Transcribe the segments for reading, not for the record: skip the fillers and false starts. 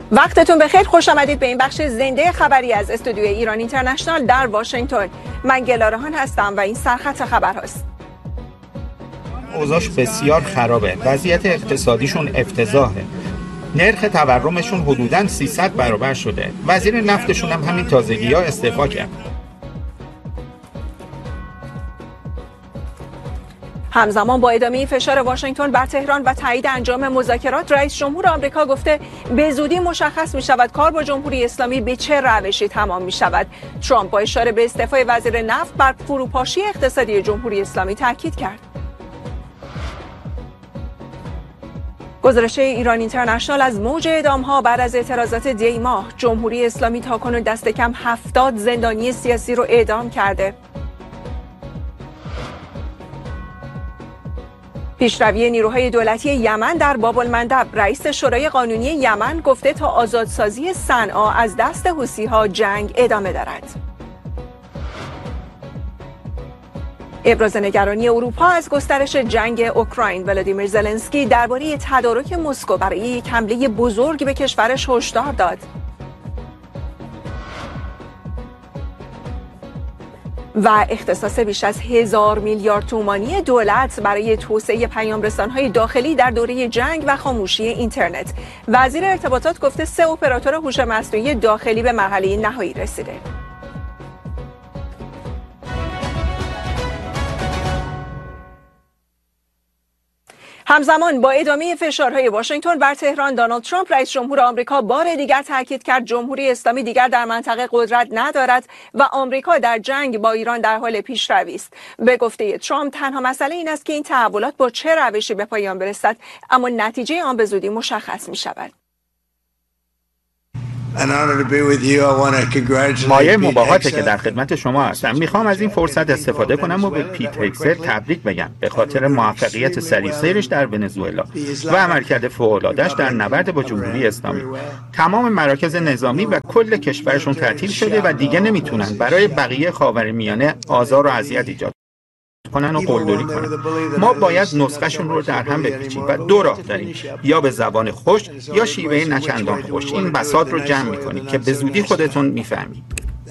وقتتون بخیر، خوش آمدید به این بخش زنده خبری از استودیوی ایران اینترنشنال در واشنگتن. من گلارهان هستم و این سرخط خبرهاست. اوضاعش بسیار خرابه، وضعیت اقتصادیشون افتضاحه. نرخ تورمشون حدوداً 300 برابر شده. وزیر نفتشون هم همین تازگی‌ها استعفا کرد. همزمان با ادامه فشار واشنگتن بر تهران و تایید انجام مذاکرات، رئیس جمهور آمریکا گفته به زودی مشخص می شود کار با جمهوری اسلامی به چه روشی تمام می شود. ترامپ با اشاره به استعفای وزیر نفت بر فروپاشی اقتصادی جمهوری اسلامی تاکید کرد. گزارش ایران اینترنشنال از موج اعدام‌ها بعد از اعتراضات دی ماه، جمهوری اسلامی تاکنون دست کم 70 زندانی سیاسی رو اعدام کرده. پیشروی نیروهای دولتی یمن در باب المندب، رئیس شورای قانونی یمن گفته تا آزادسازی صنعا از دست حوثی‌ها جنگ ادامه دارد. ابراز نگرانی اروپا از گسترش جنگ اوکراین، ولادیمیر زلنسکی درباره تدارک مسکو برای یک حمله بزرگ به کشورش هشدار داد. و اختصاص بیش از 1000 میلیارد تومانی دولت برای توسعه پیام‌رسان‌های داخلی در دوره جنگ و خاموشی اینترنت. وزیر ارتباطات گفته 3 اپراتور هوش مصنوعی داخلی به مرحله نهایی رسیده. همزمان با ادامه فشارهای واشنگتن بر تهران، دونالد ترامپ رئیس جمهور آمریکا بار دیگر تاکید کرد جمهوری اسلامی دیگر در منطقه قدرت ندارد و آمریکا در جنگ با ایران در حال پیشروی است. به گفته ترامپ تنها مسئله این است که این تحولات با چه روشی به پایان برسد، اما نتیجه آن به زودی مشخص می شود. مایه مباهاته که در خدمت شما هستم. میخوام از این فرصت استفاده کنم و به پیت هگسل تبریک بگم به خاطر موفقیت سریع سیرش در ونزوئلا و عملکرد فوق‌العاده‌اش در نبرد با جمهوری اسلامی. تمام مراکز نظامی و کل کشورشون تعطیل شده و دیگه نمیتونن برای بقیه خاورمیانه آزار و اذیت ایجاد کنن و قلدری کنن. ما باید نسخه‌شون رو در هم بپیچیم و 2 راه داریم، یا به زبان خوش یا شیوه نچندان خوش. این بساط رو جمع می‌کنیم که به زودی خودتون می‌فهمید.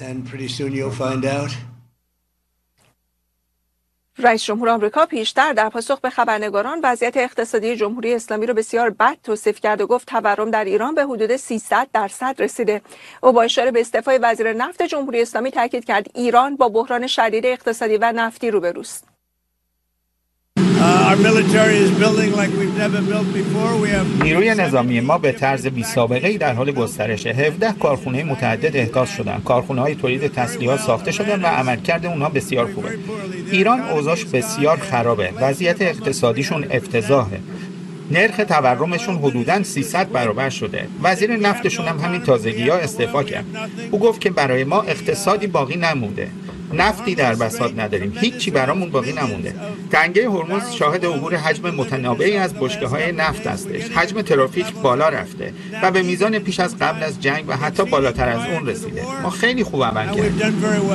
رئیس جمهور آمریکا پیشتر در پاسخ به خبرنگاران وضعیت اقتصادی جمهوری اسلامی را بسیار بد توصیف کرد و گفت تورم در ایران به حدود 300% رسیده. او با اشاره به استعفای وزیر نفت جمهوری اسلامی تاکید کرد ایران با بحران شدید اقتصادی و نفتی روبروست. نیروی نظامی ما به طرز بی‌سابقه‌ای در حال گسترشه. 17 کارخانه متعدد احداث شدن. کارخانه‌های تولید تسلیحات ساخته شدن و عملکرد اونها بسیار خوبه. ایران اوضاعش بسیار خرابه. وضعیت اقتصادیشون افتضاحه. نرخ تورمشون حدوداً 300 برابر شده. وزیر نفتشون هم همین تازگی‌ها استعفا کرد. او گفت که برای ما اقتصادی باقی نمونده. نفتی در بساط نداریم، هیچی برامون باقی نمونده. تنگه هرمز شاهد عبور حجم متناوبی از بشکه‌های نفت هستش. حجم ترافیک بالا رفته و به میزان پیش از قبل از جنگ و حتی بالاتر از اون رسیده. ما خیلی خوب عمل کردیم.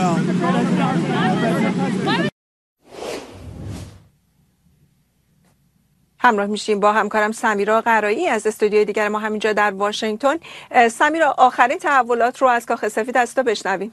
همراه میشیم با همکارم سمیرا قرایی از استودیوی دیگر ما همینجا در واشنگتن. سمیرا، آخرین تحولات رو از کاخ سفید از تو بشنویم.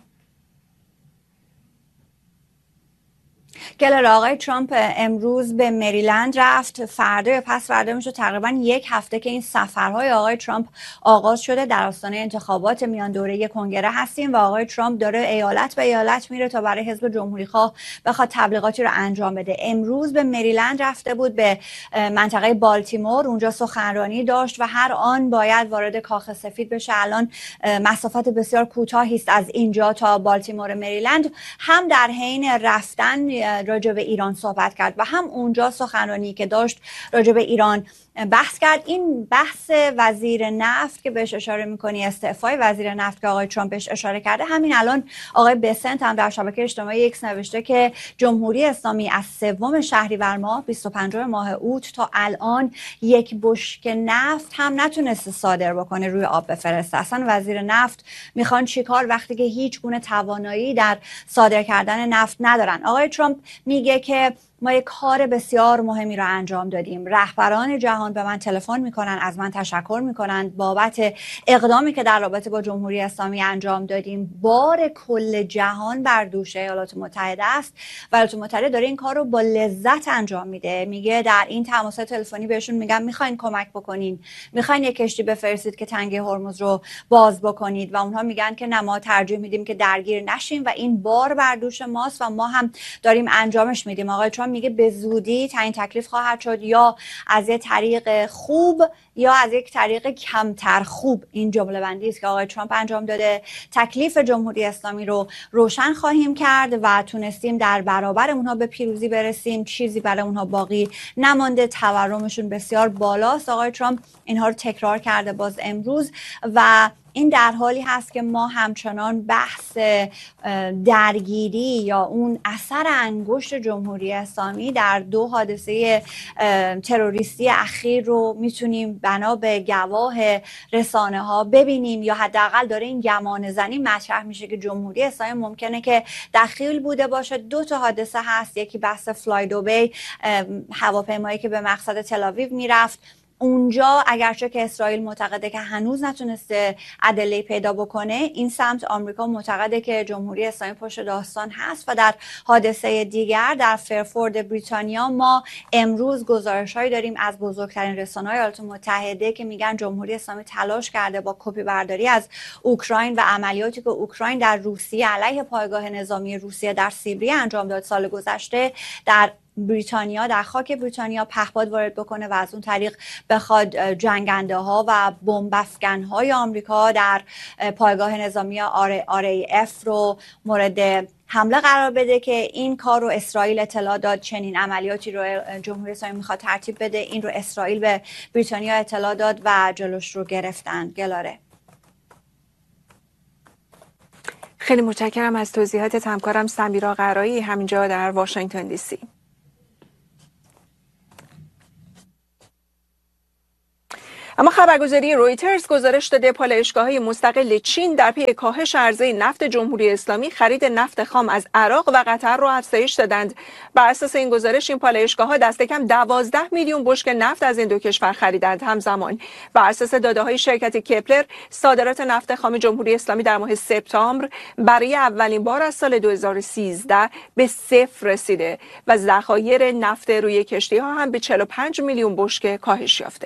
گلر، آقای ترامپ امروز به مریلند رفت. فردا یا پس فردا میشه تقریبا 1 هفته که این سفرهای آقای ترامپ آغاز شده. در آستانه انتخابات میان دوره کنگره هستیم و آقای ترامپ داره ایالت به ایالت میره تا برای حزب جمهوری خواه بخواد تبلیغاتی رو انجام بده. امروز به مریلند رفته بود، به منطقه بالتیمور، اونجا سخنرانی داشت و هر آن باید وارد کاخ سفید بشه. الان مسافت بسیار کوتاهی است از اینجا تا بالتیمور مریلند. هم در حین رفتن راجع به ایران صحبت کرد و هم اونجا سخنرانی که داشت راجع به ایران بحث کرد. این بحث وزیر نفت که بهش اشاره میکنی، استعفای وزیر نفت که آقای ترامپ بهش اشاره کرده، همین الان آقای بسنت هم در شبکه اجتماعی ایکس نوشته که جمهوری اسلامی از 3 شهریور ماه 25 ماه اوت تا الان 1 بشکه نفت هم نتونسته صادر بکنه روی آب بفرسته. اصلا وزیر نفت میخوان چیکار وقتی که هیچ گونه توانایی در صادر کردن نفت ندارن؟ آقای ترامپ میگه که ما یک کار بسیار مهمی رو انجام دادیم. رهبران جهان به من تلفن میکنن، از من تشکر میکنن بابت اقدامی که در رابطه با جمهوری اسلامی انجام دادیم. بار کل جهان بر دوش ایالات متحده است و ایالات متحده داره این کار رو با لذت انجام میده. میگه در این تماسات تلفنی بهشون میگم میخواین کمک بکنین، میخواین یک کشتی بفرستید که تنگه هرمز رو باز بکنید و اونها میگن که نه، ما ترجیح میدیم که درگیر نشیم و این بار بر دوش ماست و ما هم داریم انجامش میدیم. آقای ترامپ میگه به زودی تعیین تکلیف خواهد شد، یا از یک طریق خوب یا از یک طریق کمتر خوب. این جمله بندی است که آقای ترامپ انجام داده. تکلیف جمهوری اسلامی رو روشن خواهیم کرد و تونستیم در برابر اونها به پیروزی برسیم. چیزی برای اونها باقی نمانده. تورمشون بسیار بالاست. آقای ترامپ اینها رو تکرار کرده باز امروز و این در حالی هست که ما همچنان بحث درگیری یا اون اثر انگشت جمهوری اسلامی در 2 حادثه تروریستی اخیر رو میتونیم بنا به گواه رسانه ها ببینیم، یا حداقل داره این گمان زنی مطرح میشه که جمهوری اسلامی ممکنه که دخیل بوده باشه. 2 تا حادثه هست. یکی بحث فلای دوبی، هواپیمایی که به مقصد تل‌آویو میرفت. اونجا اگرچه که اسرائیل معتقده که هنوز نتونسته ادله پیدا بکنه، این سمت آمریکا معتقده که جمهوری اسلامی پشت داستان هست. و در حادثه دیگر در فرفورد بریتانیا ما امروز گزارش‌هایی داریم از بزرگترین رسانه‌های ایالات متحده که میگن جمهوری اسلامی تلاش کرده با کپی برداری از اوکراین و عملیاتی که اوکراین در روسیه علیه پایگاه نظامی روسیه در سیبری انجام داد سال گذشته، در بریتانیا، در خاک بریتانیا پهپاد وارد بکنه و از اون طریق بخواد جنگنده ها و بمب افکن های آمریکا در پایگاه نظامی RAF رو مورد حمله قرار بده. که این کار رو اسرائیل اطلاع داد، چنین عملیاتی رو جمهوری اسلامی میخواد ترتیب بده. این رو اسرائیل به بریتانیا اطلاع داد و جلوش رو گرفتن. گلاره. خیلی متشکرم از توضیحات همکارم سمیرا قرایی همینجا در واشنگتن دی سی. اما خبرگزاری رویترز گزارش داده پالایشگاه‌های مستقل چین در پی کاهش عرضه نفت جمهوری اسلامی خرید نفت خام از عراق و قطر را افزایش دادند. بر اساس این گزارش این پالایشگاه‌ها دست کم 12 میلیون بشکه نفت از این 2 کشور خریدند. همزمان بر اساس داده‌های شرکت کپلر صادرات نفت خام جمهوری اسلامی در ماه سپتامبر برای اولین بار از سال 2013 به 0 رسیده و ذخایر نفت روی کشتی‌ها هم به 45 میلیون بشکه کاهش یافته.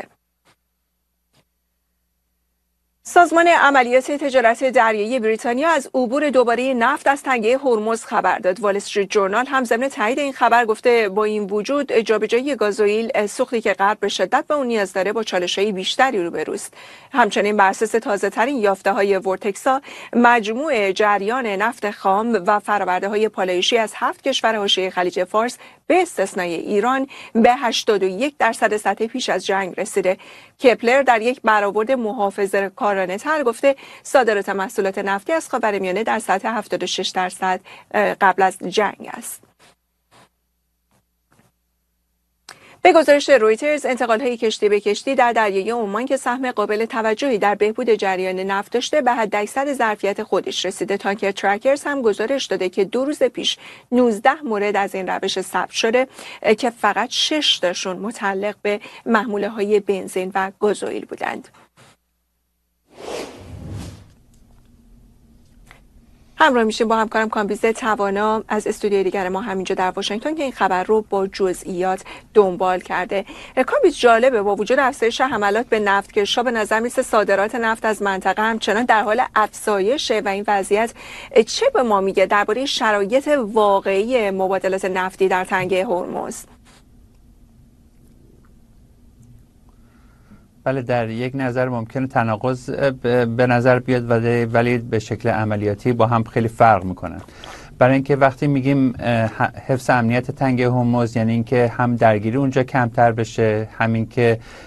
سازمان عملیات تجارت دریایی بریتانیا از عبور دوباره نفت از تنگه هرمز خبر داد. وال استریت جورنال هم ضمن تایید این خبر گفته با این وجود جابجایی گازوئیل، سوختی که غرب به شدت به اون نیاز داره، با چالش‌های بیشتری روبروست. همچنین بر اساس تازه‌ترین یافته‌های ورتکسا، مجموع جریان نفت خام و فرآورده‌های پالایشی از 7 کشور حاشیه خلیج فارس به استثنای ایران به 81% سطح پیش از جنگ رسیده. کپلر در یک برآورد محافظه‌کارانه تر گفته صادرات محصولات نفتی از خاورمیانه در سطح 76% قبل از جنگ است. به گزارش رویترز، انتقال‌های کشتی به کشتی در دریای عمان که سهم قابل توجهی در بهبود جریان نفت داشته به حداکثر ظرفیت خودش رسیده. تانکر ترکرز هم گزارش داده که 2 روز پیش 19 مورد از این روش ثبت شده که فقط 6 تاشون متعلق به محموله‌های بنزین و گازوئیل بودند. همراه میشیم با همکارم کامبیز توانا از استودیوی دیگر ما همینجا در واشنگتن که این خبر رو با جزئیات دنبال کرده. کامبیز، جالبه با وجود افزایش حملات به نفتکش‌ها به نظر میرسه صادرات نفت از منطقه همچنان در حال افزایشه و این وضعیت چه به ما میگه درباره شرایط واقعی مبادلات نفتی در تنگه هرمز؟ بله، در یک نظر ممکنه تناقض به نظر بیاد ولی به شکل عملیاتی با هم خیلی فرق میکنن. برای اینکه وقتی میگیم حفظ امنیت تنگه هرمز یعنی اینکه هم درگیری اونجا کمتر بشه، همین که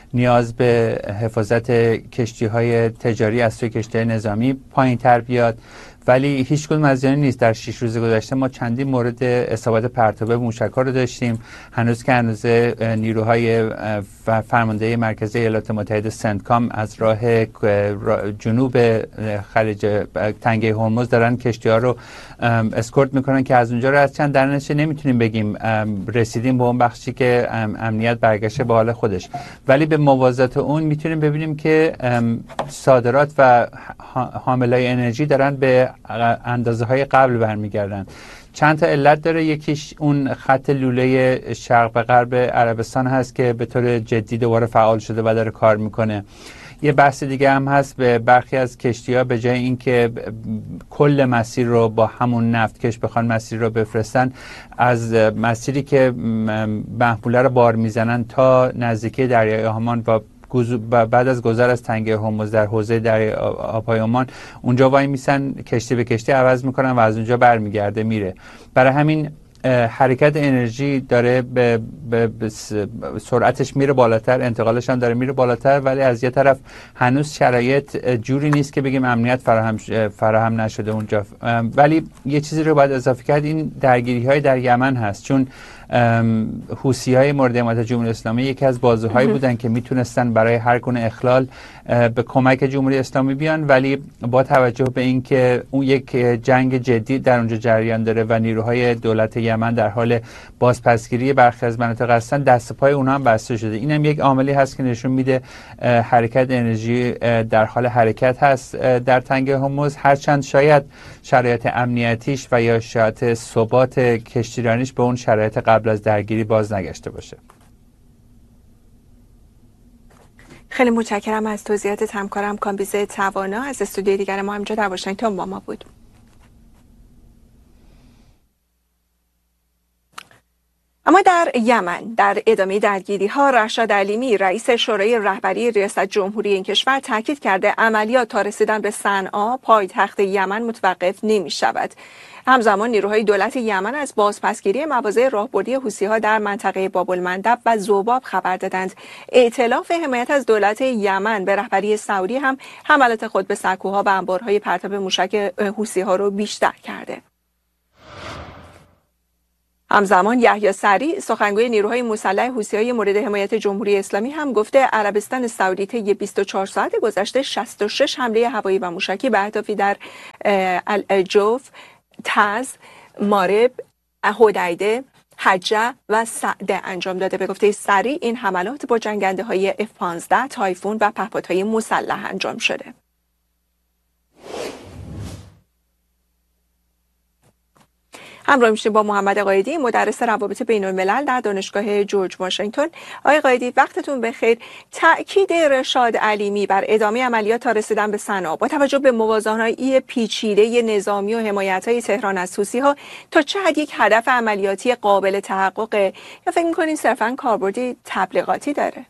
نیاز به حفاظت کشتی‌های تجاری از سوی کشتی‌های نظامی پایین‌تر بیاد. ولی هیچ کدوم از اینا نیست. در 6 روز گذشته ما چندین مورد اصابت پرتاب موشک‌ها رو داشتیم. هنوز که نیروهای فرمانده مرکزی ایالات متحده سنتکام از راه جنوب خلیج تنگه هرمز دارن کشتی‌ها رو اسکورت میکنن که از اونجا رو از چند در نتیجه نمیتونیم بگیم رسیدیم به اون بخشی که امنیت برگشته به حال خودش. ولی به موازات اون میتونیم ببینیم که صادرات و حاملای انرژی دارن به اندازه های قبل برمیگردن. چند تا علت داره. یکیش اون خط لوله شرق به غرب عربستان هست که به طور جدی دوباره فعال شده و داره کار میکنه. یه بحث دیگه هم هست، به برخی از کشتی‌ها به جای اینکه کل مسیر رو با همون نفتکش بخوان مسیر رو بفرستن، از مسیری که محموله رو بار میزنن تا نزدیکی دریای عمان و بعد از گذر از تنگه هرمز در حوزه دریای آبهای عمان اونجا وای میسن، کشتی به کشتی عوض میکنن و از اونجا برمیگرده میره. برای همین حرکت انرژی داره به سرعتش میره بالاتر، انتقالش هم داره میره بالاتر، ولی از یه طرف هنوز شرایط جوری نیست که بگیم امنیت فراهم نشده اونجا. ولی یه چیزی رو باید اضافه کرد، این درگیری های در یمن هست، چون حوثی‌های مورد حمایت جمهوری اسلامی یکی از بازوهایی بودن که میتونستن برای هر گونه اخلال به کمک جمهوری اسلامی بیان، ولی با توجه به اینکه اون یک جنگ جدی در اونجا جریان داره و نیروهای دولت یمن در حال بازپسگیری برخی از مناطق هستن، دست پای اونها هم بسته شده. اینم یک عاملی هست که نشون میده حرکت انرژی در حال حرکت هست در تنگه هرمز، هرچند شاید شرایط امنیتیش و یا شرایط ثبات کشتیرانیش به اون شرایط قبل از درگیری باز نگشته باشه. خیلی متشکرم از توضیحات همکارم کامبیزه توانا از استودیوی دیگر ما همینجا در واشنگتن با ما بود. اما در یمن در ادامه درگیری ها رشاد علیمی رئیس شورای رهبری ریاست جمهوری این کشور تاکید کرده عملیات تا رسیدن به صنعا پایتخت یمن متوقف نمی شود. همزمان نیروهای دولت یمن از بازپسگیری مواضع راهبردی حوثی‌ها در منطقه باب المندب و ذوباب خبر دادند. ائتلاف حمایت از دولت یمن به رهبری سعودی هم حملات خود به سکوها و انبارهای پرتاب موشک حوثی‌ها رو بیشتر کرده. همزمان یحیی سریع سخنگوی نیروهای مسلح حوثی‌های مورد حمایت جمهوری اسلامی هم گفته عربستان سعودی طی 24 ساعت گذشته 66 حمله هوایی و موشکی به اهدافی در الجوف، تز، مارب، حدیده، حجه و سعده انجام داده. به گفته سریع این حملات با جنگنده‌های F-15 تایفون و پهپادهای مسلح انجام شده. همراه میشیم با محمد قایدی، مدرس روابط بین الملل در دانشگاه جورج واشنگتن. آقای قایدی وقتتون بخیر. تأکید رشاد علیمی بر ادامه عملیات تا رسیدن به صنعا با توجه به موازنه‌های پیچیده نظامی و حمایت‌های تهران از حوثی‌ها تا چه حد یک هدف عملیاتی قابل تحقق، یا فکر می‌کنین صرفاً کاربردی تبلیغاتی داره؟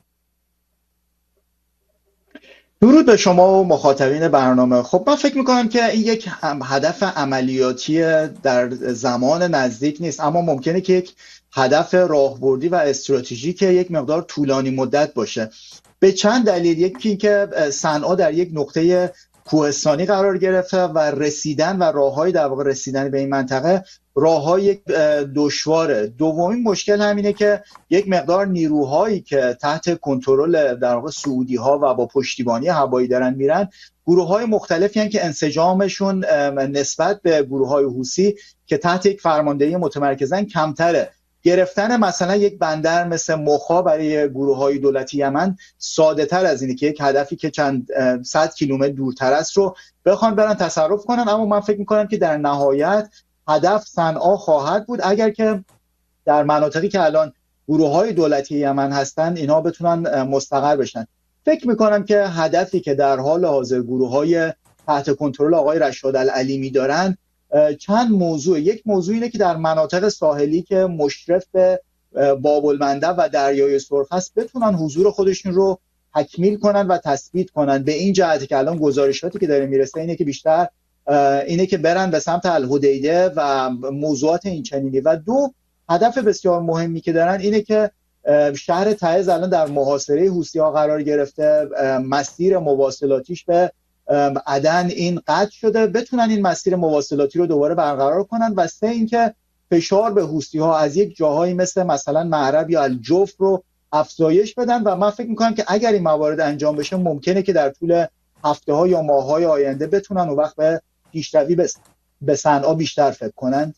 درود به شما و مخاطبین برنامه. خب من فکر میکنم که این یک هدف عملیاتی در زمان نزدیک نیست، اما ممکنه که یک هدف راهبردی و استراتژیک یک مقدار طولانی مدت باشه. به چند دلیل. یکی که صنعا در یک نقطه کوهستانی قرار گرفته و رسیدن و راههای در واقع رسیدن به این منطقه راههای دشواره. دومین مشکل همینه که یک مقدار نیروهایی که تحت کنترل در واقع سعودی ها و با پشتیبانی هوایی دارن میرن، گروه های مختلفی هستند که انسجامشون نسبت به گروه های حوثی که تحت یک فرماندهی متمرکزن کمتره. گرفتن مثلا یک بندر مثل مخا برای گروه‌های دولتی یمن ساده تر از اینه که یک هدفی که چند صد کیلومتر دورتر است رو بخوان برن تصرف کنن. اما من فکر می‌کنم که در نهایت هدف صنعا خواهد بود، اگر که در مناطقی که الان گروه‌های دولتی یمن هستن اینها بتونن مستقر بشن. فکر می‌کنم که هدفی که در حال حاضر گروه‌های تحت کنترل آقای رشاد العلیمی دارن چند موضوع. یک موضوع اینه که در مناطق ساحلی که مشرف به باب المندب و دریای سرخ است بتونن حضور خودشون رو تکمیل کنن و تثبیت کنن. به این جهت که الان گزارشاتی که داره میرسه اینه که بیشتر اینه که برن به سمت الحدیده و موضوعات این چنینی. و دو هدف بسیار مهمی که دارن اینه که شهر تعز الان در محاصره حوثی‌ها قرار گرفته، مسیر مواصلاتیش به عدن این قطع شده، بتونن این مسیر مواصلاتی رو دوباره برقرار کنن. و سه اینکه فشار به حوثی‌ها از یک جاهایی مثلا معرب یا الجوف رو افزایش بدن. و من فکر می‌کنم که اگر این موارد انجام بشه ممکنه که در طول هفته‌ها یا ماه‌های آینده بتونن اون وقت به پیشروی به صنعا بیشتر فکر کنند.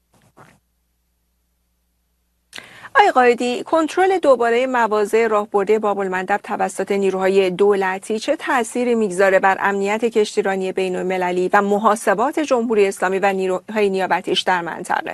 آقای قائدی، کنترل دوباره مواضع راهبردی باب‌المندب توسط نیروهای دولتی چه تأثیری میگذاره بر امنیت کشتیرانی بین‌المللی و محاسبات جمهوری اسلامی و نیروهای نیابتیش در منطقه؟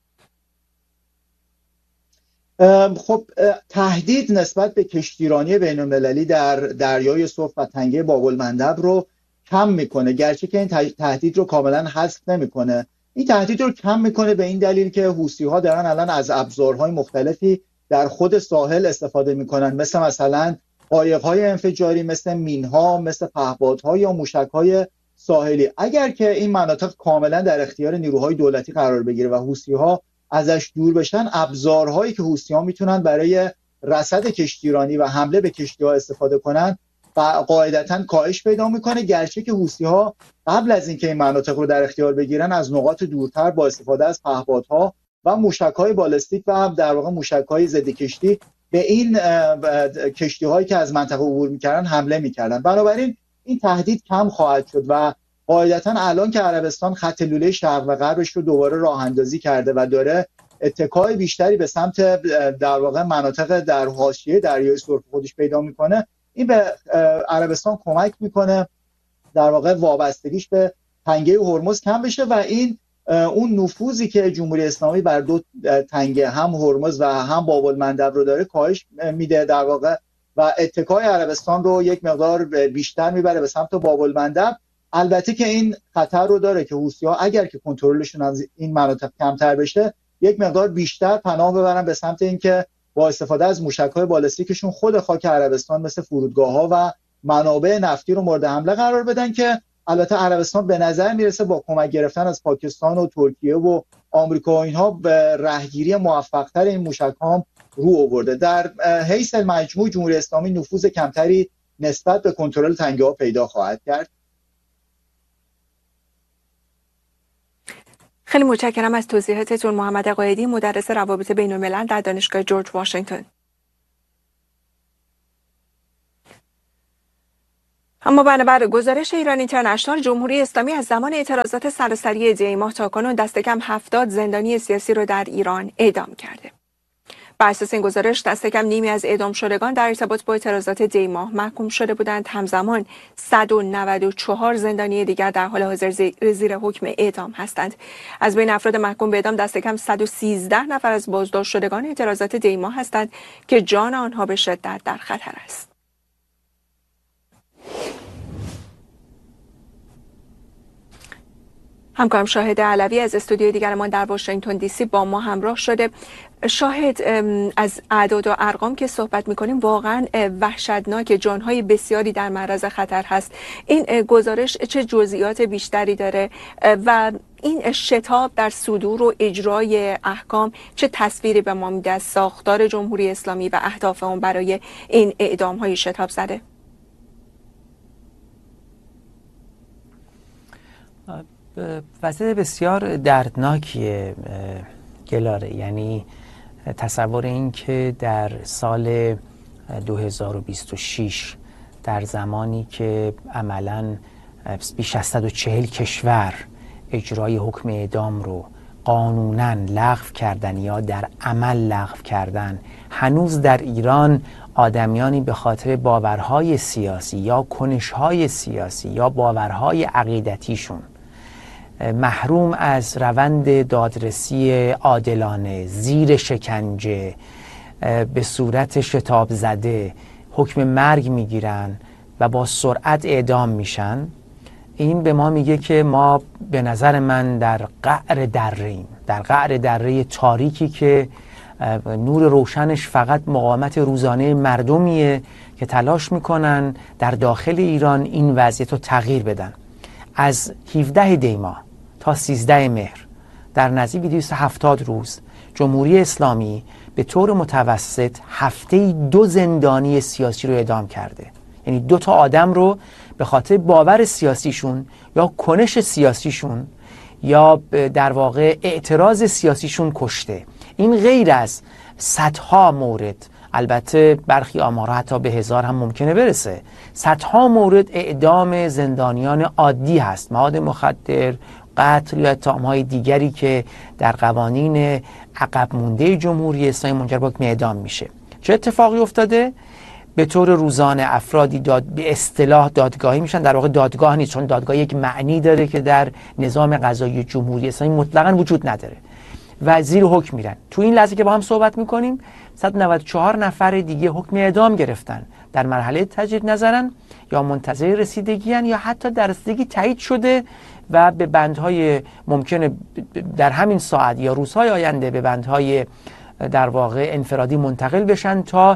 خب تهدید نسبت به کشتیرانی بین‌المللی در دریای سرخ و تنگه باب‌المندب رو کم میکنه، گرچه که این تهدید رو کاملا حذف نمیکنه. این تهدید رو کم میکنه به این دلیل که حوثی‌ها دارن الان از ابزارهای مختلفی در خود ساحل استفاده میکنن، مثلا قایق‌های انفجاری، مثل مین‌ها، مثل پهپادها یا موشک‌های ساحلی. اگر که این مناطق کاملا در اختیار نیروهای دولتی قرار بگیره و حوثی‌ها ازش دور بشن، ابزارهایی که حوثی‌ها میتونن برای رصد کشتیرانی و حمله به کشتی‌ها استفاده کنن و قاعدتاً کاهش پیدا میکنه، گرچه که حوثی‌ها قبل از اینکه این مناطق رو در اختیار بگیرن از نقاط دورتر با استفاده از پهپادها و موشک‌های بالستیک و در واقع موشک‌های ضد کشتی به این کشتی‌هایی که از منطقه عبور میکردن حمله میکردن. بنابراین این تهدید کم خواهد شد و قاعدتاً الان که عربستان خط لوله شرق و غربش رو دوباره راه اندازی کرده و داره اتکای بیشتری به سمت در واقع مناطق در حاشیه دریای سرخ خودش پیدا میکنه، این به عربستان کمک میکنه در واقع وابستگیش به تنگه هرمز کم بشه و این اون نفوذی که جمهوری اسلامی بر دو تنگه، هم هرمز و هم باب‌المندب رو داره، کاهش میده در واقع و اتکای عربستان رو یک مقدار بیشتر میبره به سمت باب‌المندب. البته که این خطر رو داره که حوثی‌ها اگر که کنترلشون از این مناطق کمتر بشه یک مقدار بیشتر پناه ببرن به سمت اینکه با استفاده از موشک‌های بالستیکشون خود خاک عربستان مثل فرودگاه‌ها و منابع نفتی رو مورد حمله قرار بدن، که البته عربستان به نظر میرسه با کمک گرفتن از پاکستان و ترکیه و آمریکا و اینها به رهگیری موفق‌تر این موشک‌ها رو آورده. در حیث مجموع جمهوری اسلامی نفوذ کمتری نسبت به کنترل تنگه‌ها پیدا خواهد کرد. خیلی متشکرم از توضیحاتتون محمد قائدی، مدرس روابط بین‌الملل در دانشگاه جورج واشنگتن. اما بنابر گزارش ایران اینترنشنال، جمهوری اسلامی از زمان اعتراضات سراسری دی ماه تا کنون دست کم 70 زندانی سیاسی رو در ایران اعدام کرده. بر اساس این گزارش دست کم نیمی از اعدام شدگان در ارتباط با اعتراضات دی ماه محکوم شده بودند. همزمان 194 زندانی دیگر در حال حاضر زیر حکم اعدام هستند. از بین افراد محکوم به اعدام دست کم 113 نفر از بازداشت شدگان اعتراضات دی ماه هستند که جان آنها به شدت در خطر است. همکارم شاهد علوی از استودیوی دیگرمان در واشنگتن دی سی با ما همراه شده. شاهد، از اعداد و ارقام که صحبت می‌کنیم واقعا وحشتناک، جان‌های بسیاری در معرض خطر هست. این گزارش چه جزئیات بیشتری داره و این شتاب در صدور و اجرای احکام چه تصویری به ما میده از ساختار جمهوری اسلامی و اهداف اون برای این اعدام‌های شتاب زده؟ وضع بسیار دردناکیه گلاره. یعنی تصور این که در سال 2026 در زمانی که عملاً بیش از 140 کشور اجرای حکم اعدام رو قانوناً لغو کردن یا در عمل لغو کردن، هنوز در ایران آدمیانی به خاطر باورهای سیاسی یا کنشهای سیاسی یا باورهای عقیدتیشون محروم از روند دادرسی عادلانه، زیر شکنجه، به صورت شتاب زده حکم مرگ میگیرن و با سرعت اعدام میشن. این به ما میگه که ما به نظر من در قعر دره‌ایم، در قعر دره تاریکی که نور روشنش فقط مقاومت روزانه مردمیه که تلاش میکنن در داخل ایران این وضعیت رو تغییر بدن. از 17 دی ماه تا 13 مهر در نزدیک 270 روز جمهوری اسلامی به طور متوسط هفته‌ای 2 زندانی سیاسی رو اعدام کرده. یعنی 2 تا آدم رو به خاطر باور سیاسیشون یا کنش سیاسیشون یا در واقع اعتراض سیاسیشون کشته. این غیر از صدها مورد، البته برخی آمارها حتی به 1000 هم ممکنه برسه، صدها مورد اعدام زندانیان عادی هست، مواد مخدر، قتل یا اتهام‌های دیگری که در قوانین عقب مونده جمهوری اسلامی منجر به حکم اعدام میشه. چه اتفاقی افتاده؟ به طور روزانه افرادی به اصطلاح دادگاهی میشن، در واقع دادگاه نیست، چون دادگاه یک معنی داره که در نظام قضایی جمهوری اسلامی مطلقاً وجود نداره، و زیر حکم میرن. تو این لحظه که با هم صحبت میکنیم 194 نفر دیگه حکم اعدام گرفتن، در مرحله تجدید نظرن یا منتظر رسیدگی هن یا حتی در رسیدگی تایید شده و به بندهای ممکنه در همین ساعت یا روزهای آینده به بندهای در واقع انفرادی منتقل بشن تا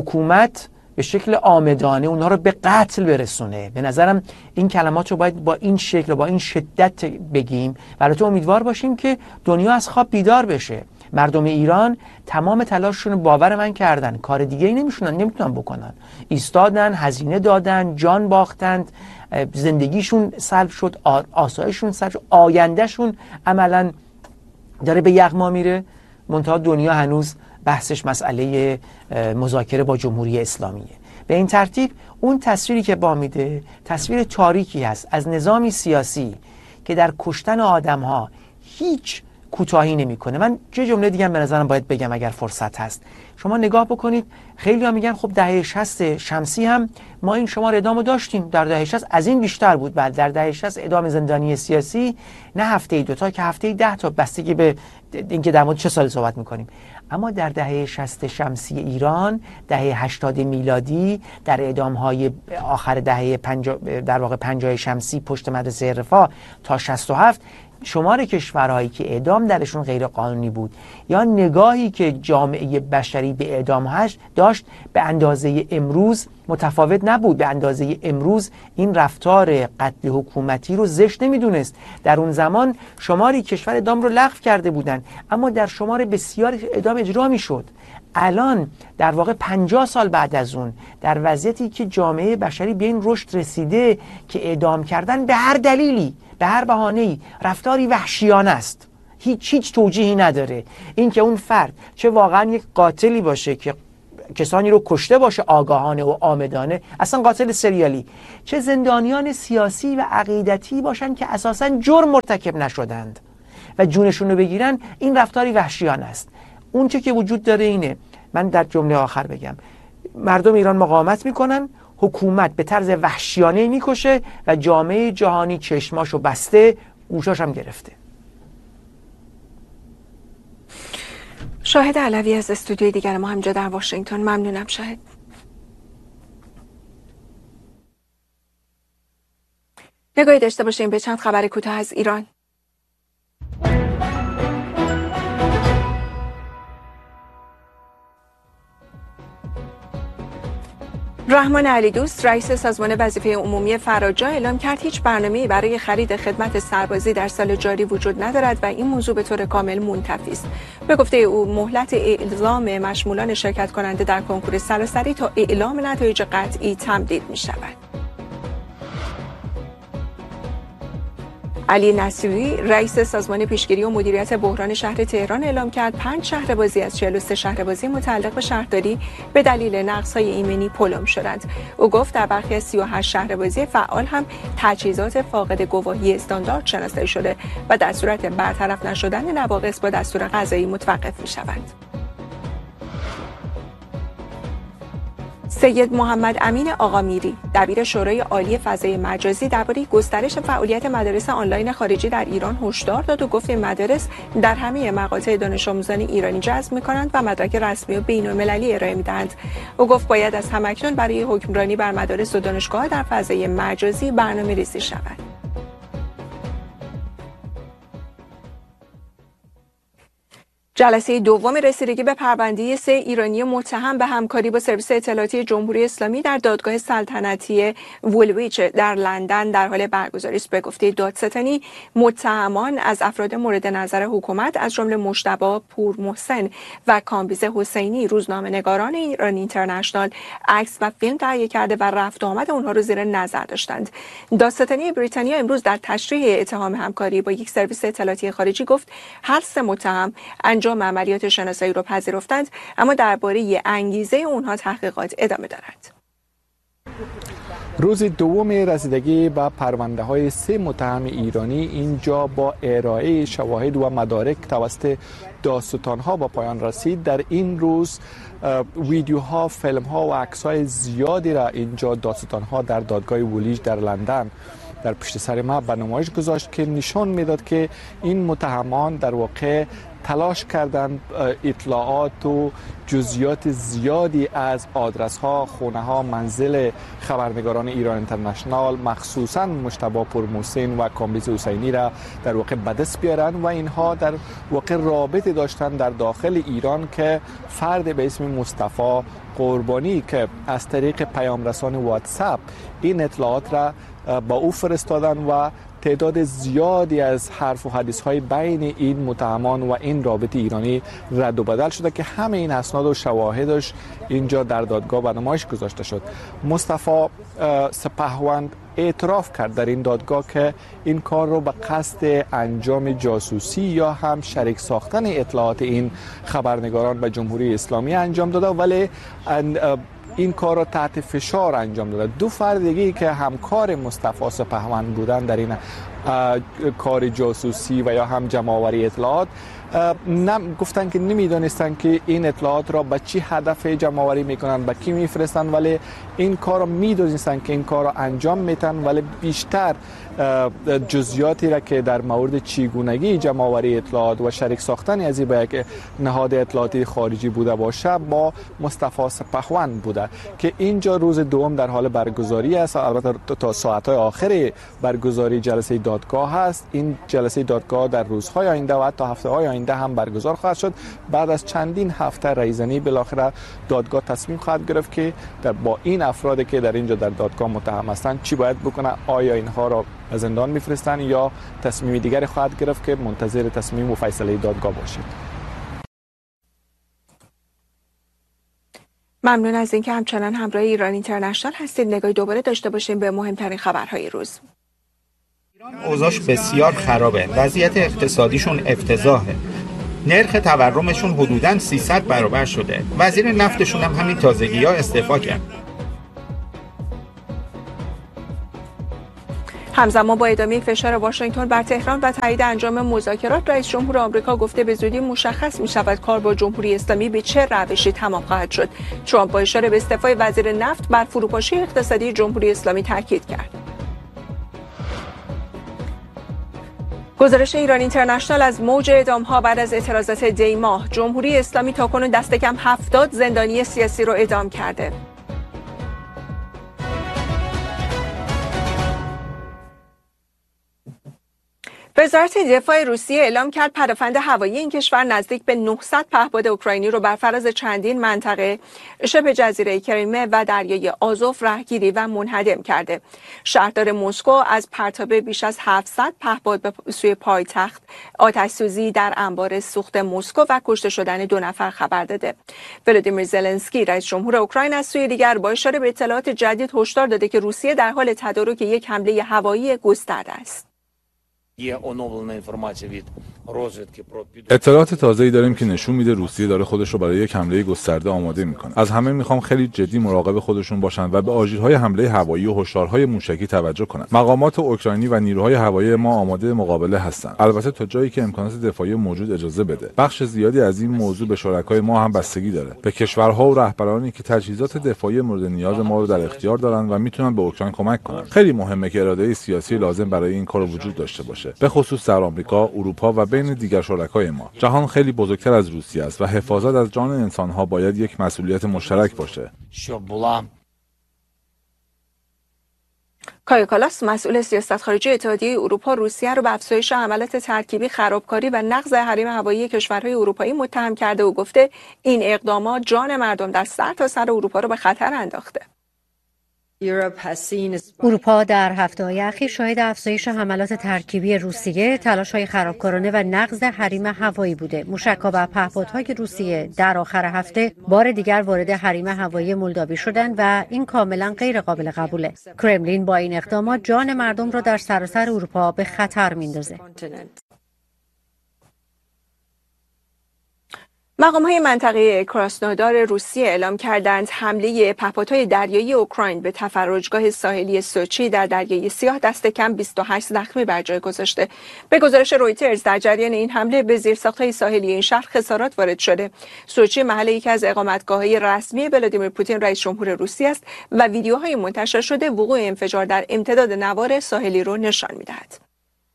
حکومت به شکل عامدانه اونها رو به قتل برسونه. به نظرم این کلمات رو باید با این شکل و با این شدت بگیم و البته امیدوار باشیم که دنیا از خواب بیدار بشه. مردم ایران تمام تلاششون رو باور من کردن، کار دیگه ای نمیتونن بکنن، ایستادن، هزینه دادن، جان باختند، زندگیشون سلب شد، آسایششون سلب شد، آیندهشون عملا داره به یغما میره. منتها دنیا هنوز بحثش مسئله مذاکره با جمهوری اسلامیه. به این ترتیب اون تصویری که با میده تصویر تاریکی هست از نظامی سیاسی که در کشتن آدم‌ها هیچ کوتاهی نمیکنه. من چه جمله دیگه به نظرم باید بگم اگر فرصت هست. شما نگاه بکنید، خیلی ها میگن خب دهه 60 شمسی هم ما این شمار اعدامو داشتیم، در دهه 60 از این بیشتر بود. بعد در دهه 60 اعدام زندانی سیاسی نه هفته‌ای 2 تا که هفته‌ای 10 تا، بستگی به اینکه در مورد چه سالی صحبت میکنیم. اما در دهه 60 شمسی ایران، دهه 80 میلادی، در اعدام‌های آخر دهه 50 در واقع 50 شمسی پشت مدرسه رفاه تا 67، شمار کشورهایی که اعدام درشون غیر قانونی بود یا نگاهی که جامعه بشری به اعدام داشت به اندازه امروز متفاوت نبود. به اندازه امروز این رفتار قتل حکومتی رو زشت نمیدونست. در اون زمان شماری کشور اعدام رو لغو کرده بودن، اما در شمار بسیار اعدام اجرا میشد. الان در واقع 50 سال بعد از اون، در وضعیتی که جامعه بشری به این رشد رسیده که اعدام کردن به هر دلیلی، به هر بهانه‌ای رفتاری وحشیانه است، هیچ توجیهی نداره. این که اون فرد چه واقعا یک قاتلی باشه که کسانی رو کشته باشه آگاهانه و عامدانه، اصلا قاتل سریالی، چه زندانیان سیاسی و عقیدتی باشن که اساسا جرم مرتکب نشدند و جونشون رو بگیرن، این رفتاری وحشیانه است. اون چه که وجود داره اینه، من در جمله آخر بگم، مردم ایران مقاومت میکنن، حکومت به طرز وحشیانه میکشه و جامعه جهانی چشماشو بسته، گوشاش هم گرفته. شاهد علوی از استودیوی دیگر ما همینجا در واشنگتن. ممنونم شاهد. نگاهی داشته باشیم به چند خبر کوتاه از ایران. رحمان علی دوست رئیس سازمان وظیفه عمومی فراجا اعلام کرد هیچ برنامه‌ای برای خرید خدمت سربازی در سال جاری وجود ندارد و این موضوع به طور کامل منتفی است. به گفته او مهلت اعزام مشمولان شرکت کننده در کنکور سراسری تا اعلام نتایج قطعی تمدید می شود. علی نصیری رئیس سازمان پیشگیری و مدیریت بحران شهر تهران اعلام کرد 5 شهربازی از 43 شهربازی متعلق به شهرداری به دلیل نقص‌های ایمنی پلم شدند. او گفت در برخی از 38 شهربازی فعال هم تجهیزات فاقد گواهی استاندارد شناسایی شده و در صورت برطرف نشدن نواقص با دستور قضایی متوقف می‌شود. سید محمد امین آقامیری دبیر شورای عالی فضای مجازی درباره گسترش فعالیت مدارس آنلاین خارجی در ایران هشدار داد و گفت مدارس در همه مقاطع دانش آموزان ایرانی جذب می‌کنند و مدرک رسمی و بین‌المللی ارائه می‌دهند. او گفت باید از همکنون برای حکمرانی بر مدارس و دانشگاه‌ها در فضای مجازی برنامه‌ریزی شود. جلسه دوم رسیدگی به پرونده 3 ایرانی متهم به همکاری با سرویس اطلاعاتی جمهوری اسلامی در دادگاه سلطنتی وولویچ در لندن در حال برگزاری است. به گفته دادستانی، متهمان از افراد مورد نظر حکومت از جمله مجتبی پورمحسن و کامبیز حسینی، روزنامه‌نگاران ایران اینترنشنال، عکس و فیلم تهیه کرده و رفت و آمد آنها را زیر نظر داشتند. دادستانی بریتانیا امروز در تشریح اتهام همکاری با یک سرویس اطلاعاتی خارجی گفت هر 3 متهم انجام عملیات شناسایی را پذیرفتند، اما درباره انگیزه اونها تحقیقات ادامه دارد. روز دوم رسیدگی به پرونده های 3 متهم ایرانی اینجا با ارائه شواهد و مدارک توسط دادستان ها به پایان رسید. در این روز ویدیوها، فیلم ها و عکس های زیادی را اینجا دادستان ها در دادگاه وولویچ در لندن در پشت سر ما به نمایش گذاشت که نشان میداد که این متهمان در واقع تلاش کردند اطلاعات و جزئیات زیادی از آدرس ها، خونه ها، منزل خبرنگاران ایران اینترنشنال، مخصوصا مجتبی پورمحسن و کامبیز حسینی را در واقع به دست بیارن و اینها در واقع رابطه داشتن در داخل ایران که فرد به اسم مصطفی قربانی که از طریق پیام رسان واتساپ این اطلاعات را با او فرستادن و تعداد زیادی از حرف و حدیث های بین این متهمان و این رابطه ایرانی رد و بدل شده که همه این اسناد و شواهدش اینجا در دادگاه به نمایش گذاشته شد. مصطفی سپهوند اعتراف کرد در این دادگاه که این کار رو به قصد انجام جاسوسی یا هم شریک ساختن اطلاعات این خبرنگاران به جمهوری اسلامی انجام داده، ولی این کار را تحت فشار انجام داده. 2 فرد دیگه که همکار مصطفی سپهوند بودن در این کار جاسوسی و یا هم جمع‌آوری اطلاعات گفتن که نمیدانستن که این اطلاعات را به چی هدف جمع‌آوری میکنن، به کی میفرستن، ولی این کار را میدونستن که این کار را انجام میتن، ولی بیشتر جزئیاتی را که در مورد چگونگی جمع‌آوری اطلاعات و شریک ساختن از این به یک نهاد اطلاعاتی خارجی بوده باشه با مصطفی سپهوند بوده که اینجا روز دوم در حال برگزاری است. البته تا ساعت‌های آخر برگزاری جلسه دادگاه هست. این جلسه دادگاه در روزهای آینده و حتی هفته‌های آینده هم برگزار خواهد شد. بعد از چندین هفته رایزنی بالاخره دادگاه تصمیم خواهد گرفت که با این افرادی که در اینجا در دادگاه متهم هستند چی باید بکنه، آیا اینها را به زندان میفرستن یا تصمیم دیگری خواهد گرفت که منتظر تصمیم و فیصله دادگاه باشید. ممنون از اینکه همچنان همراه ایران اینترنشنال هستید. نگاهی دوباره داشته باشیم به مهمترین خبرهای روز. ایران اوضاعش بسیار خرابه، وضعیت اقتصادیشون افتضاحه. نرخ تورمشون حدوداً 300 برابر شده. وزیر نفتشون هم همین تازگی‌ها استعفا کرد. همزمان با ادامه فشار واشنگتن بر تهران و تایید انجام مذاکرات، رئیس جمهور آمریکا گفته به زودی مشخص می‌شود کار با جمهوری اسلامی به چه روشی تمام خواهد شد. ترامپ با اشاره به استعفای وزیر نفت بر فروپاشی اقتصادی جمهوری اسلامی تاکید کرد. گزارش ایران اینترنشنال از موج اعدام‌ها بعد از اعتراضات دی ماه، جمهوری اسلامی تاکنون دست کم 70 زندانی سیاسی را اعدام کرده. وزارت دفاع روسیه اعلام کرد پدافند هوایی این کشور نزدیک به 900 پهپاد اوکراینی رو بر فراز چندین منطقه شبه جزیره کریمه و دریای آزوف راهگیری و منهدم کرده. شهردار مسکو از پرتاب بیش از 700 پهپاد به سوی پایتخت، آتش‌سوزی در انبار سوخت مسکو و کشته شدن 2 نفر خبر داده. ولادیمیر زلنسکی رئیس جمهور اوکراین از سوی دیگر با اشاره به اطلاعات جدید هشدار داده که روسیه در حال تدارک یک حمله هوایی گسترده است. اطلاعات تازه‌ای داریم که نشون میده روسیه داره خودش رو برای یک حمله گسترده آماده میکنه. از همه میخوام خیلی جدی مراقب خودشون باشن و به آژیرهای حمله هوایی و هشدارهای موشکی توجه کنن. مقامات اوکراینی و نیروهای هوایی ما آماده مقابله هستن. البته تا جایی که امکانات دفاعی موجود اجازه بده. بخش زیادی از این موضوع به شرکای ما هم بستگی داره. به کشورها و رهبرانی که تجهیزات دفاعی مورد نیاز ما رو در اختیار دارن و میتونن به اوکراین کمک کنن. خیلی مهمه که اراده سیاسی لازم برای این کار وجود داشته باشه. به خصوص در آمریکا، اروپا و بین دیگر شرکای ما. جهان خیلی بزرگتر از روسیه است و حفاظت از جان انسان‌ها باید یک مسئولیت مشترک باشه. کایا کالاس مسئول سیاست خارجی اتحادیه اروپا روسیه رو به افزایش حملات ترکیبی، خرابکاری و نقض حریم هوایی کشورهای اروپایی متهم کرده و گفته این اقدامات جان مردم در سرتاسر اروپا رو به خطر انداخته. اروپا در هفته‌های اخیر شاهد افزایش حملات ترکیبی روسیه، تلاش‌های خرابکارانه و نقض حریم هوایی بوده. موشک‌ها و پهپادهای روسیه در آخر هفته بار دیگر وارد حریم هوایی مولداوی شدند و این کاملا غیر قابل قبوله. کرملین با این اقدامات جان مردم را در سراسر اروپا به خطر میندازه. مقام‌های منطقه کراسنودار روسیه اعلام کردند حمله پهپادهای دریایی اوکراین به تفرجگاه ساحلی سوچی در دریای سیاه دست کم 28 زخمی بر جای گذاشته. به گزارش رویترز در جریان این حمله به زیرساخت‌های ساحلی این شهر خسارات وارد شده. سوچی محل یکی از اقامتگاه‌های رسمی ولادیمیر پوتین رئیس جمهور روسیه است و ویدیوهای منتشر شده وقوع انفجار در امتداد نوار ساحلی رو نشان می‌دهد.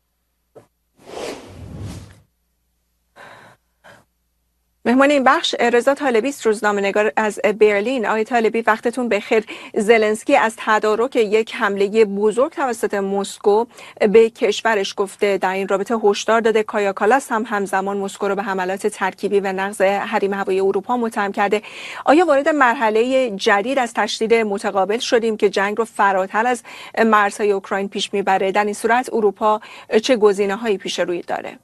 مهمان این بخش رضا طالبی است، روزنامه‌نگار از برلین. آقای طالبی وقتتون بخیر. زلنسکی از تدارک یک حمله بزرگ توسط مسکو به کشورش گفته، در این رابطه هشدار داده. کایا کالاس هم همزمان مسکو رو به حملات ترکیبی و نقض حریم هوایی اروپا متهم کرده. آیا وارد مرحله جدید از تشدید متقابل شدیم که جنگ رو فراتر از مرزهای اوکراین پیش میبره؟ در این صورت اروپا چه گزینه‌هایی پیش روی داره؟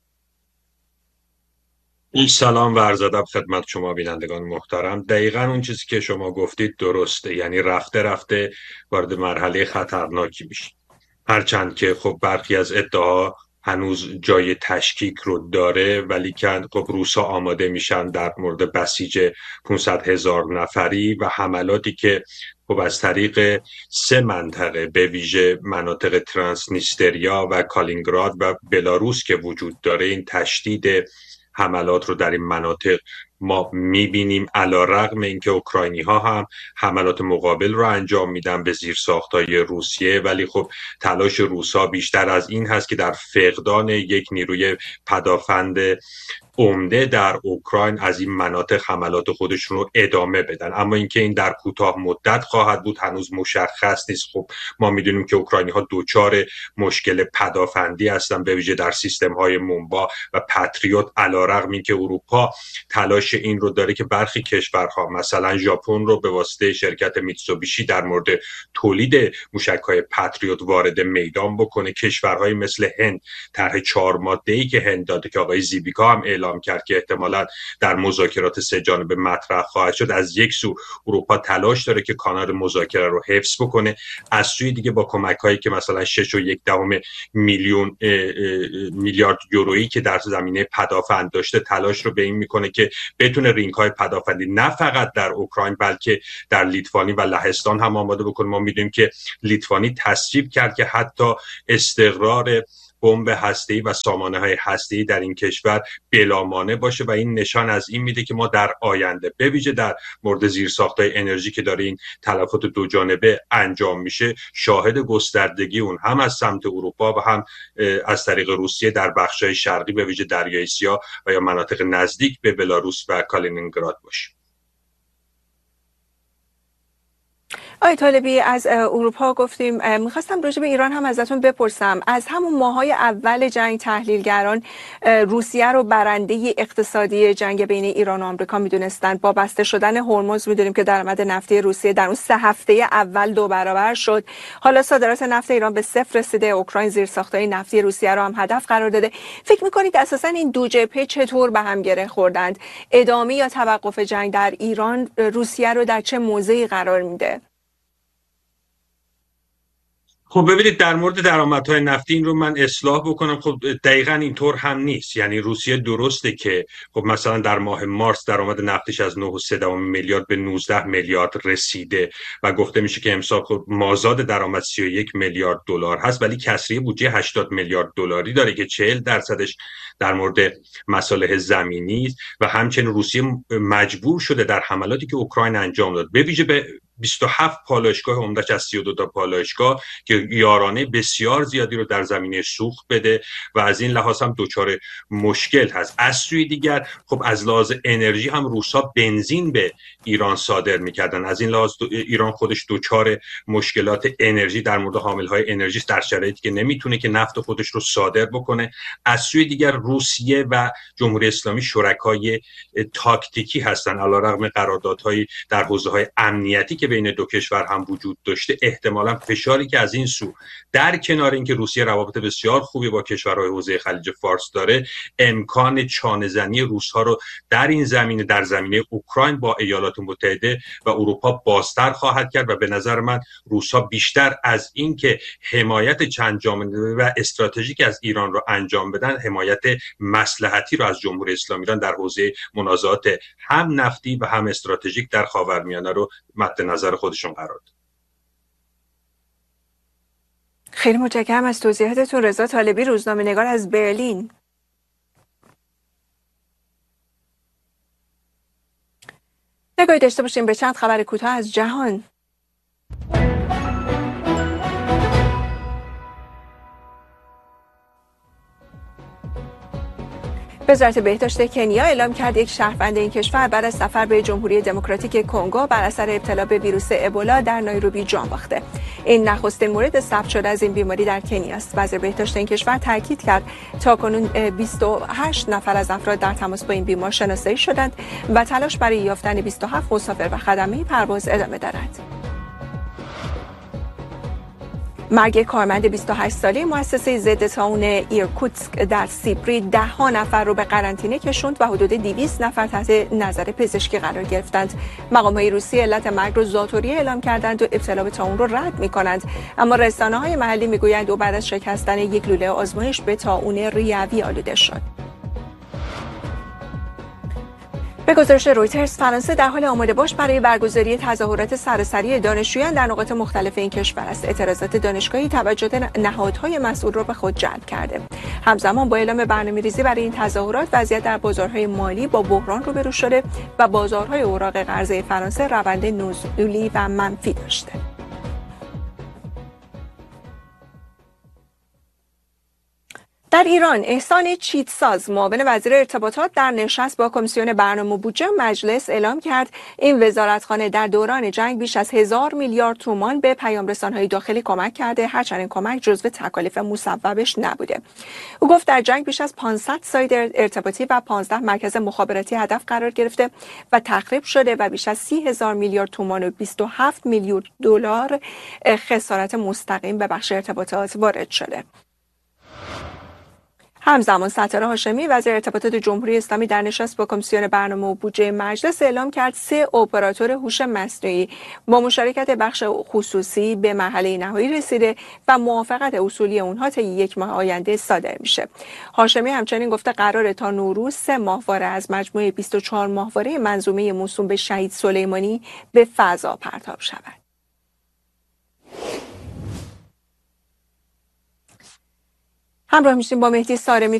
سلام و عرض ادب خدمت شما بینندگان محترم. دقیقاً اون چیزی که شما گفتید درسته، یعنی رفته رفته وارد مرحله خطرناکی میشه، هرچند که خب برخی از ادعا هنوز جای تشکیک رو داره، ولی که خب روسا آماده میشن در مورد بسیج 500,000 نفری و حملاتی که خب از طریق 3 منطقه به ویژه مناطق ترانسنیستریا و کالینگراد و بلاروس که وجود داره، این تشدید حملات رو در این مناطق ما میبینیم. علیرغم اینکه اوکراینی ها هم حملات مقابل رو انجام میدن به زیرساخت‌های روسیه، ولی خب تلاش روسا بیشتر از این هست که در فقدان یک نیروی پدافند عمده در اوکراین از این مناطق حملات خودشون رو ادامه بدن. اما اینکه این در کوتاه مدت خواهد بود هنوز مشخص نیست. خب ما میدونیم که اوکراینی ها دوچار مشکل پدافندی هستن، به ویژه در سیستم های مونبا و پاتریوت، علیرغم اینکه اروپا تلاش این رو داره که برخی کشورها مثلا ژاپن رو به واسطه شرکت میتسوبیشی در مورد تولید موشک‌های پاتریوت وارد میدان بکنه. کشورهای مثل هند طرح 4 ماده‌ای که هند داده که آقای زیبیکا هم اعلام کرد که احتمالاً در مذاکرات 3 جانبه مطرح خواهد شد، از یک سو اروپا تلاش داره که کانال مذاکره رو حفظ بکنه، از سوی دیگه با کمک‌هایی که مثلا 6.1 میلیارد یورویی که در زمینه پدافند داشته تلاش رو به این میکنه که بتونه رینگ‌های پدافندی نه فقط در اوکراین بلکه در لیتوانی و لهستان هم آماده بکنه. ما میدونیم که لیتوانی تصویب کرد که حتی استقرار بمب هسته‌ای و سامانه‌های هسته‌ای در این کشور بلامانع باشه و این نشان از این میده که ما در آینده به ویژه در مورد زیرساخت‌های انرژی که داره این تلفات 2 جانبه انجام میشه شاهد گستردگی اون هم از سمت اروپا و هم از طریق روسیه در بخش‌های شرقی به ویژه دریای سیاه و یا مناطق نزدیک به بلاروس و کالینینگراد باشه. آقای طالبی از اروپا گفتیم، میخواستم راجع به ایران هم ازتون بپرسم. از همون ماهای اول جنگ تحلیلگران روسیه رو برنده اقتصادی جنگ بین ایران و آمریکا میدونستن. با بسته شدن هرمز میدونیم که درآمد نفتی روسیه در اون 3 هفته اول 2 برابر شد. حالا صادرات نفت ایران به 0 رسیده. اوکراین زیرساخت‌های نفتی روسیه رو هم هدف قرار داده. فکر میکنید اساسا این دو جبهه چطور به هم گره خوردند؟ ادامه یا توقف جنگ در ایران روسیه رو در چه موضعی قرار میده؟ خب ببینید، در مورد درآمدهای نفتی این رو من اصلاح بکنم. خب دقیقاً اینطور هم نیست. یعنی روسیه درسته که خب مثلا در ماه مارس درآمد نفتیش از 9.3 میلیارد به 19 میلیارد رسیده و گفته میشه که امسال خب مازاد درآمد 31 میلیارد دلار هست، ولی کسری بودجه 80 میلیارد دلاری داره که 40% در مورد مصالح زمینی و همچنین روسیه مجبور شده در حملاتی که اوکراین انجام داد به ویژه به 27 پالایشگاه عمده‌اش از 32 تا پالایشگاه که یارانه بسیار زیادی رو در زمینه سوخت بده و از این لحاظ هم دچار مشکل هست. از سوی دیگر خب از لحاظ انرژی هم روس‌ها بنزین به ایران صادر می‌کردن. از این لحاظ ایران خودش دچار مشکلات انرژی در مورد حامل‌های انرژی در شرایطی که نمیتونه که نفت خودش رو صادر بکنه. از سوی دیگر روسیه و جمهوری اسلامی شرکای تاکتیکی هستن. علیرغم قراردادهای در حوزه‌های امنیتی که بین دو کشور هم وجود داشته، احتمالاً فشاری که از این سو در کنار اینکه روسیه روابط بسیار خوبی با کشورهای حوزه خلیج فارس داره، امکان چانه‌زنی روس‌ها رو در این زمینه، در زمینه اوکراین با ایالات متحده و اروپا بازتر خواهد کرد و به نظر من روس‌ها بیشتر از اینکه حمایت چند جانبه و استراتژیک از ایران رو انجام بدن، حمایت مصلحتی رو از جمهوری اسلامی ایران در حوزه منازعات هم نفتی و هم استراتژیک در خاورمیانه رو مد نظر خودشون قرار داد. خیلی متشکرم از توضیحاتتون. رضا طالبی، روزنامه‌نگار از برلین. نگاهی داشته باشیم به چند خبر کوتاه از جهان. وزارت بهداشت کنیا اعلام کرد یک شهروند این کشور بعد از سفر به جمهوری دموکراتیک کنگو بر اثر ابتلا به ویروس ابولا در نایروبی جان باخته. این نخستین مورد ثبت شده از این بیماری در کنیا است. وزیر بهداشت این کشور تاکید کرد تاکنون 28 نفر از افراد در تماس با این بیمار شناسایی شدند و تلاش برای یافتن 27 مسافر و خدمه پرواز ادامه دارد. مرگ کارمند 28 ساله مؤسسه ضد طاعون ایرکوتسک در سیبری 10 نفر رو به قرنطینه کشوند و حدود 200 نفر تحت نظر پزشکی قرار گرفتند. مقام‌های روسی علت مرگ رو ذات‌وری اعلام کردند و ابتلا به طاعون رو رد می‌کنند، اما رسانه‌های محلی می‌گویند او بعد از شکستن یک لوله آزمایش به طاعون ریوی آلوده شد. به گزارش رویترز، فرانسه در حال آماده باش برای برگزاری تظاهرات سراسری دانشجویان در نقاط مختلف این کشور است. اعتراضات دانشگاهی توجه نهادهای مسئول را به خود جلب کرده. همزمان با اعلام برنامه‌ریزی برای این تظاهرات، وضعیت در بازارهای مالی با بحران روبرو شده و بازارهای اوراق قرضه فرانسه روند نزولی و منفی داشته. در ایران، احسان چیتساز، معاون وزیر ارتباطات، در نشست با کمیسیون برنامه و بودجه مجلس اعلام کرد این وزارتخانه در دوران جنگ بیش از 1000 میلیارد تومان به پیام‌رسان‌های داخلی کمک کرده، هرچند این کمک جزو تکالیف مصوبش نبوده. او گفت در جنگ بیش از 500 سایت ارتباطی و 15 مرکز مخابراتی هدف قرار گرفته و تخریب شده و بیش از 30,000 میلیارد تومان و 27 میلیون دلار خسارت مستقیم به بخش ارتباطات وارد شده. همزمان ستاره هاشمی، وزیر ارتباطات جمهوری اسلامی، در نشست با کمیسیون برنامه و بودجه مجلس اعلام کرد 3 اپراتور هوش مصنوعی با مشارکت بخش خصوصی به مرحله نهایی رسیده و موافقت اصولی اونها تا 1 ماه آینده صادر میشه. هاشمی همچنین گفته قراره تا نوروز 3 ماهواره از مجموعه 24 ماهواره منظومه موسوم به شهید سلیمانی به فضا پرتاب شود. همراه میشیم با مهدی سارمی،